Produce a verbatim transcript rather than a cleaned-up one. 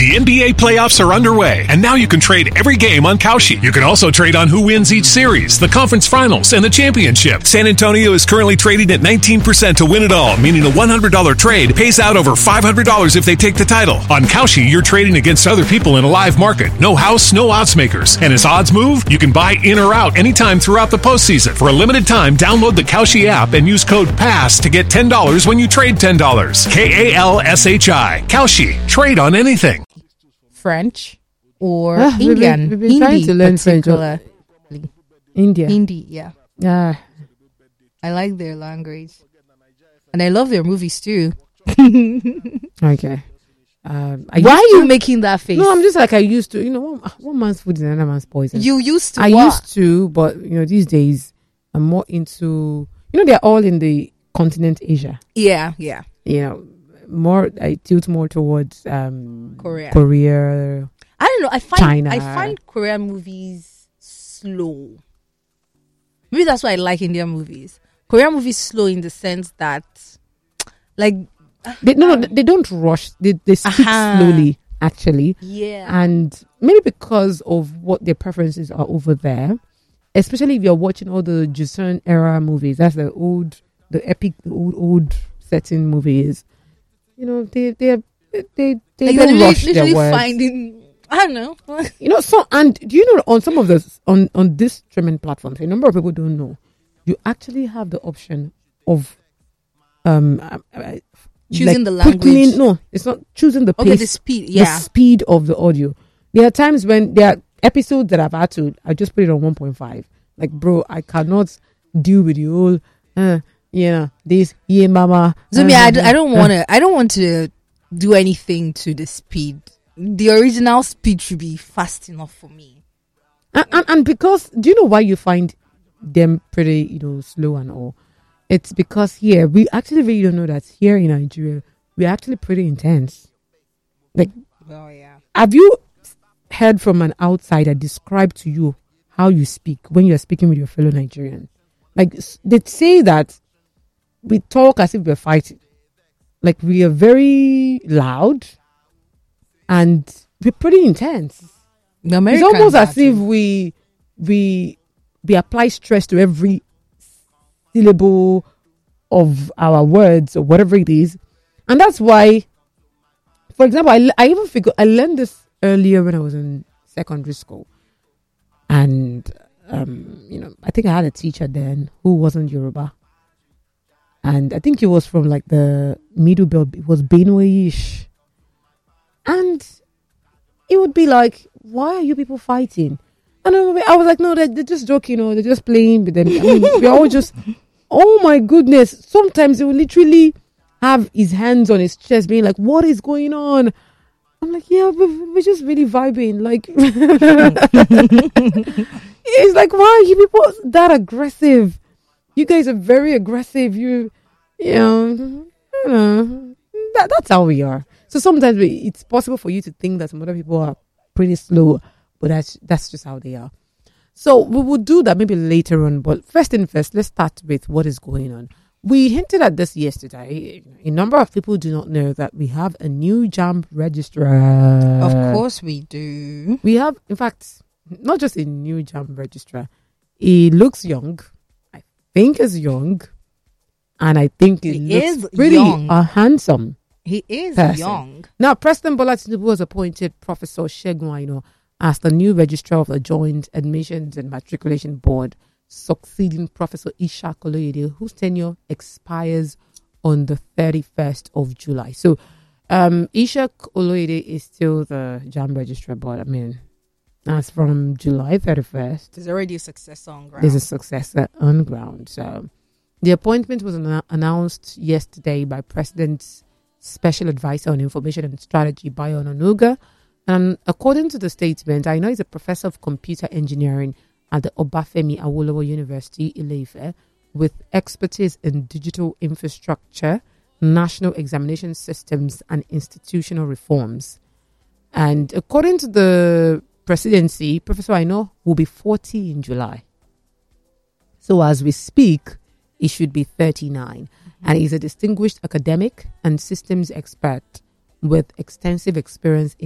The N B A playoffs are underway, and now you can trade every game on Kalshi. You can also trade on who wins each series, the conference finals, and the championship. San Antonio is currently trading at nineteen percent to win it all, meaning a one hundred dollars trade pays out over five hundred dollars if they take the title. On Kalshi, you're trading against other people in a live market. No house, no odds makers. And as odds move, you can buy in or out anytime throughout the postseason. For a limited time, download the Kalshi app and use code PASS to get ten dollars when you trade ten dollars. K A L S H I. Kalshi. Trade on anything. French or Ah, we've Indian. been- we've been trying Hindi to learn French. particularly. India. Hindi, yeah. Yeah. I like their language. And I love their movies too. Okay. Um, I Why are used you to- making that face? No, I'm just like I used to. You know, one, one man's food is another man's poison. you used to I what? used to, but you know, these days I'm more into. You know, they're all in the continent Asia. Yeah, yeah. You know, more I tilt more towards um, Korea. Korea. I don't know. I find China. I find Korean movies slow. Maybe that's why I like Indian movies. Korean movies slow in the sense that, like, They, no, no, they don't rush. They they speak Aha. slowly, actually. yeah, And maybe because of what their preferences are over there, especially if you're watching all the Joseon era movies, that's the old, the epic, the old, old setting movies. You know, they they they they like don't they're rush literally their words. finding. I don't know. You know, so and do you know on some of the on on this streaming platforms, a number of people don't know, you actually have the option of um. uh, uh, Choosing the quickly- language. no, it's not choosing the pace. Okay, the speed. Yeah, The speed of the audio. There are times when there are episodes that I've had to, I just put it on one point five. Like, bro, I cannot deal with the whole, uh, yeah, this, yeah, mama. so me, I, d- I uh, don't uh, want to. I don't want to do anything to the speed. The original speed should be fast enough for me. And, and, and because, do you know why you find them pretty, you know, slow and all? It's because here, we actually really don't know that here in Nigeria, we're actually pretty intense. Like, Oh yeah. have you heard from an outsider describe to you how you speak when you're speaking with your fellow Nigerian? Like, s- they say that we talk as if we're fighting. Like, we are very loud and we're pretty intense. The It's Americans almost as are if too. we we we apply stress to every syllable of our words or whatever it is, and that's why, for example, I, I even figure I learned this earlier when I was in secondary school, and um, you know, I think I had a teacher then who wasn't Yoruba, and I think he was from like the middle belt. It was Benue-ish, and it would be like, why are you people fighting? And I I was like, no, they're, they're just joking, you know, they're just playing with them. I mean, we're all just, oh my goodness. Sometimes he would literally have his hands on his chest being like, what is going on? I'm like, yeah, we're, we're just really vibing. Like, it's like, why are you people that aggressive? You guys are very aggressive. You, you know, you know that, that's how we are. So sometimes we, it's possible for you to think that some other people are pretty slow, but that's that's just how they are. So we will do that maybe later on. But first thing first, let's start with what is going on. We hinted at this yesterday. A number of people do not know that we have a new JAMB registrar. Of course we do. We have, in fact, not just a new JAMB registrar. He looks young. I think he's young. And I think he, He looks is pretty young. uh, handsome. He is Person. young. Now, President Bola Tinubu has appointed Professor Segun Aino as the new registrar of the Joint Admissions and Matriculation Board, succeeding Professor Ishaq Oloyede, whose tenure expires on the thirty-first of July. So, um, Ishaq Oloyede is still the JAMB registrar, but I mean, as from July thirty-first, There's already a successor on ground. there's a successor on ground. So, the appointment was anno- announced yesterday by President's Special Advisor on Information and Strategy, Bayo Onanuga. And according to the statement, I know he's a professor of computer engineering at the Obafemi Awolowo University, Ile-Ife, with expertise in digital infrastructure, national examination systems, and institutional reforms. And according to the presidency, Professor Aino will be forty in July. So as we speak, he should be thirty-nine. Mm-hmm. And he's a distinguished academic and systems expert with extensive experience in